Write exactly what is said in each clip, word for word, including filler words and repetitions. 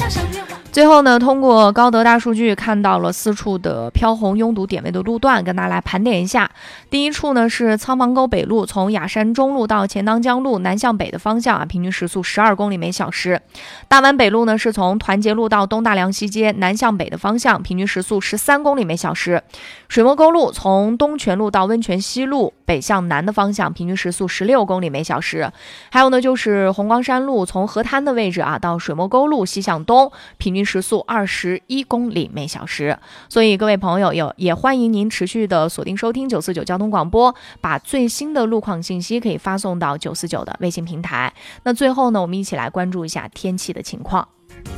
最后呢，通过高德大数据看到了四处的飘红拥堵点位的路段，跟大家来盘点一下。第一处呢是苍芒沟北路，从雅山中路到钱塘江路南向北的方向啊，平均时速十二公里每小时。大湾北路呢是从团结路到东大梁西街南向北的方向，平均时速十三公里每小时。水磨沟路从东泉路到温泉西路北向南的方向，平均时速十六公里每小时。还有呢就是红光山路从河滩的位置啊到水磨沟路西向东，平均时速二十一公里每小时。所以各位朋友有也欢迎您持续的锁定收听九四九交通广播，把最新的路况信息可以发送到九四九的微信平台。那最后呢，我们一起来关注一下天气的情况。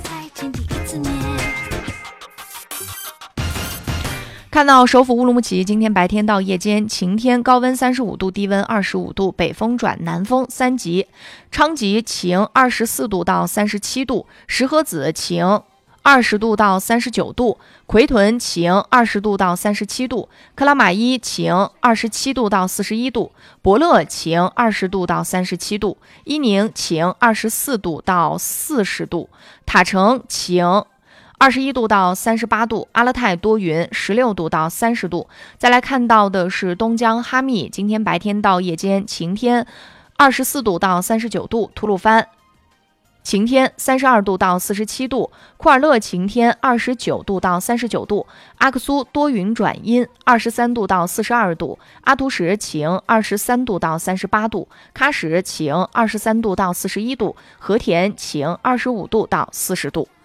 看到首府乌鲁木齐今天白天到夜间晴天，高温三十五度，低温二十五度，北风转南风三级。昌吉晴二十四度到三十七度，石河子晴二十度到三十九度，奎屯晴二十度到三十七度，克拉玛依晴二十七度到四十一度，博乐晴二十度到三十七度，伊宁晴二十四度到四十度，塔城晴二十一度到三十八度，阿勒泰多云十六度到三十度。再来看到的是东江哈密，今天白天到夜间晴天，二十四度到三十九度，吐鲁番晴天三十二度到四十七度，库尔勒晴天二十九度到三十九度，阿克苏多云转阴二十三度到四十二度，阿图什晴二十三度到三十八度，喀什晴二十三度到四十一度，和田晴二十五度到四十度。